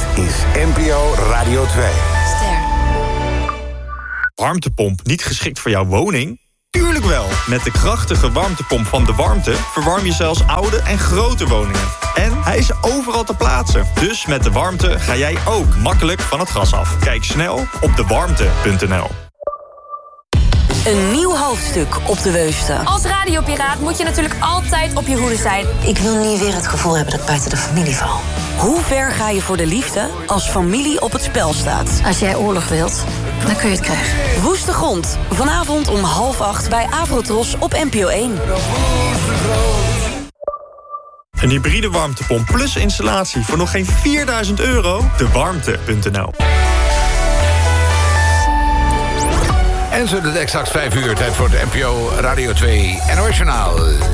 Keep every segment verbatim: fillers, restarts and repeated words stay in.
is N P O Radio twee. Ster. Warmtepomp niet geschikt voor jouw woning? Tuurlijk wel! Met de krachtige warmtepomp van De Warmte verwarm je zelfs oude en grote woningen. En hij is overal te plaatsen. Dus met De Warmte ga jij ook makkelijk van het gas af. Kijk snel op de warmte punt n l. Een nieuw hoofdstuk op de Weuste. Als radiopiraat moet je natuurlijk altijd op je hoede zijn. Ik wil niet weer het gevoel hebben dat ik buiten de familie val. Hoe ver ga je voor de liefde als familie op het spel staat? Als jij oorlog wilt, dan kun je het krijgen. Woeste Grond. Vanavond om half acht bij Avrotros op N P O één. Een hybride warmtepomp plus installatie voor nog geen vierduizend euro? de warmte punt n l. En zo de exact vijf uur, tijd voor de N P O Radio twee N O S Journaal.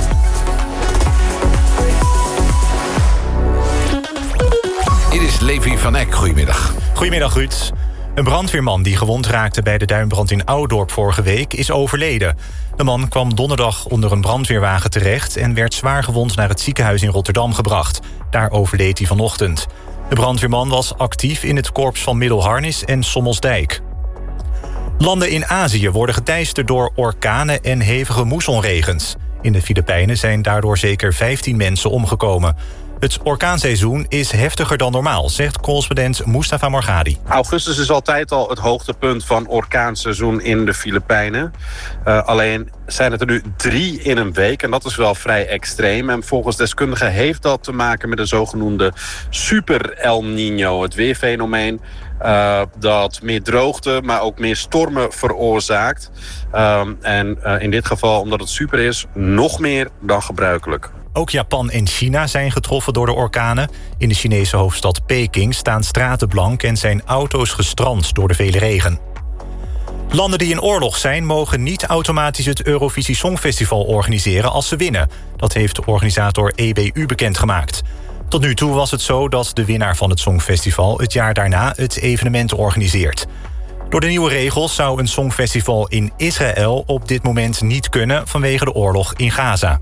Hier is Levi van Eck. Goedemiddag. Goedemiddag, Ruud. Een brandweerman die gewond raakte bij de duinbrand in Oudorp vorige week is overleden. De man kwam donderdag onder een brandweerwagen terecht en werd zwaar gewond naar het ziekenhuis in Rotterdam gebracht. Daar overleed hij vanochtend. De brandweerman was actief in het korps van Middelharnis en Sommelsdijk. Landen in Azië worden geteisterd door orkanen en hevige moessonregens. In de Filipijnen zijn daardoor zeker vijftien mensen omgekomen. Het orkaanseizoen is heftiger dan normaal, zegt correspondent Mustafa Morgadi. Augustus is altijd al het hoogtepunt van orkaanseizoen in de Filipijnen. Uh, alleen zijn het er nu drie in een week en dat is wel vrij extreem. En volgens deskundigen heeft dat te maken met een zogenoemde super El Niño. Het weerfenomeen uh, dat meer droogte, maar ook meer stormen veroorzaakt. Um, en uh, in dit geval, omdat het super is, nog meer dan gebruikelijk. Ook Japan en China zijn getroffen door de orkanen. In de Chinese hoofdstad Peking staan straten blank en zijn auto's gestrand door de vele regen. Landen die in oorlog zijn mogen niet automatisch het Eurovisie Songfestival organiseren als ze winnen. Dat heeft de organisator E B U bekendgemaakt. Tot nu toe was het zo dat de winnaar van het Songfestival het jaar daarna het evenement organiseert. Door de nieuwe regels zou een Songfestival in Israël op dit moment niet kunnen vanwege de oorlog in Gaza.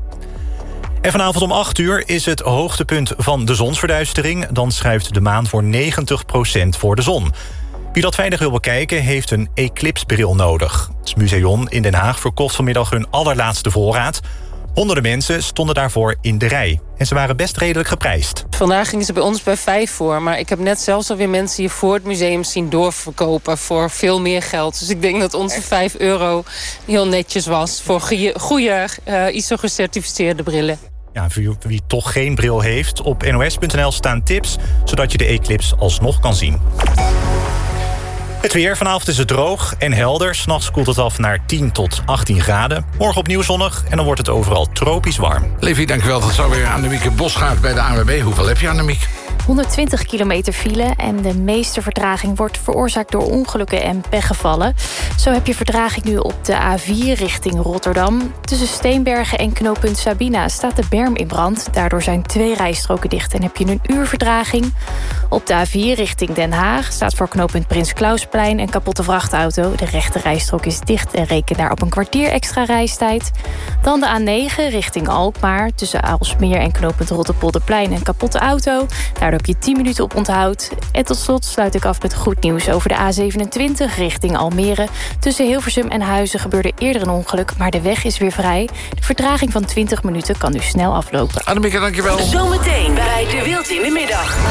En vanavond om acht uur is het hoogtepunt van de zonsverduistering. Dan schuift de maan voor negentig procent voor de zon. Wie dat veilig wil bekijken heeft een eclipsbril nodig. Het Museum in Den Haag verkocht vanmiddag hun allerlaatste voorraad. Honderden mensen stonden daarvoor in de rij. En ze waren best redelijk geprijsd. Vandaag gingen ze bij ons bij vijf voor. Maar ik heb net zelfs alweer mensen hier voor het museum zien doorverkopen voor veel meer geld. Dus ik denk dat onze vijf euro heel netjes was voor goede uh, I S O gecertificeerde brillen. Ja, voor wie toch geen bril heeft, op N O S punt n l staan tips, zodat je de eclips alsnog kan zien. Het weer. Vanavond is het droog en helder. 's Nachts koelt het af naar tien tot achttien graden. Morgen opnieuw zonnig en dan wordt het overal tropisch warm. Levi, dankjewel. Dat zou weer Annemieke Bosgaard bij de A N W B. Hoeveel heb je, Annemiek? honderdtwintig kilometer file en de meeste vertraging wordt veroorzaakt door ongelukken en pechgevallen. Zo heb je vertraging nu op de A vier richting Rotterdam. Tussen Steenbergen en knooppunt Sabina staat de berm in brand. Daardoor zijn twee rijstroken dicht en heb je een uur vertraging. Op de A vier richting Den Haag staat voor knooppunt Prins Klausplein een kapotte vrachtauto. De rechte rijstrook is dicht en reken daar op een kwartier extra reistijd. Dan de A negen richting Alkmaar. Tussen Aalsmeer en knooppunt Rotterpolderplein een kapotte auto. Daardoor heb je tien minuten op onthoud. En tot slot sluit ik af met goed nieuws over de A zevenentwintig richting Almere. Tussen Hilversum en Huizen gebeurde eerder een ongeluk, maar de weg is weer vrij. De vertraging van twintig minuten kan nu snel aflopen. Annemieke, dankjewel. Zometeen bij De Wild in de Middag.